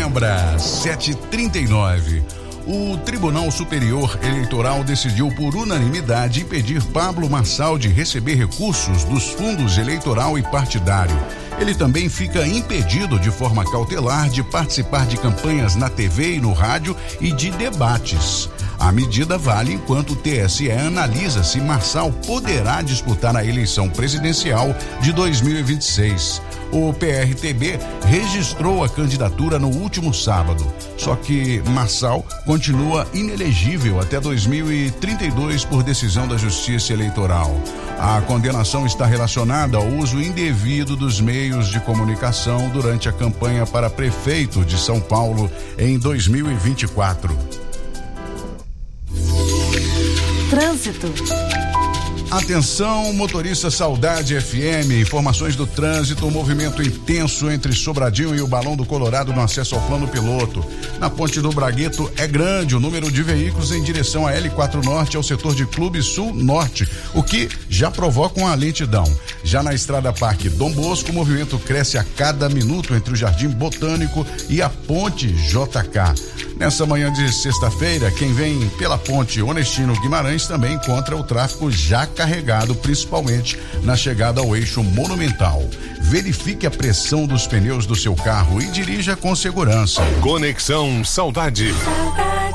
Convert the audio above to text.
lembra, 7h39. O Tribunal Superior Eleitoral decidiu por unanimidade impedir Pablo Marçal de receber recursos dos fundos eleitoral e partidário. Ele também fica impedido de forma cautelar de participar de campanhas na TV e no rádio e de debates. A medida vale enquanto o TSE analisa se Marçal poderá disputar a eleição presidencial de 2026. O PRTB registrou a candidatura no último sábado, só que Marçal continua inelegível até 2032 por decisão da Justiça Eleitoral. A condenação está relacionada ao uso indevido dos meios de comunicação durante a campanha para prefeito de São Paulo em 2024. Trânsito. Atenção, motorista Saudade FM, informações do trânsito, movimento intenso entre Sobradinho e o Balão do Colorado no acesso ao plano piloto. Na Ponte do Bragueto é grande o número de veículos em direção a L4 Norte ao setor de Clube Sul Norte, o que já provoca uma lentidão. Já na Estrada Parque Dom Bosco, o movimento cresce a cada minuto entre o Jardim Botânico e a Ponte JK. Nessa manhã de sexta-feira, quem vem pela Ponte Onestino Guimarães também encontra o tráfego já carregado, principalmente na chegada ao eixo Monumental. Verifique a pressão dos pneus do seu carro e dirija com segurança. Conexão Saudade.